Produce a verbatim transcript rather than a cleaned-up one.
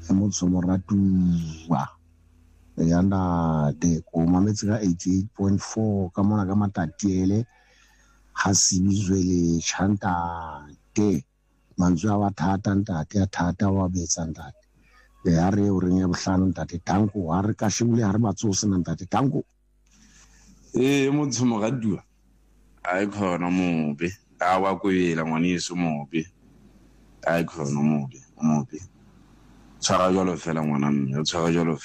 motho moratua ya ntate ko mametse ka eighty-eight point four ka mona ka Matatiele ha sibizwe le chantate mantswe a wa thata ntate a thata wa betsa ntate le ha re o reng ya bohlano ntate Tanko ha re ka shebule ha re batsose ntate Tanko eh motho moratua ai khona mobe a wa kwela ngwaneso mobe ai khona mobe mobe tshwara jalo fela ngwana mme o tshwara jalo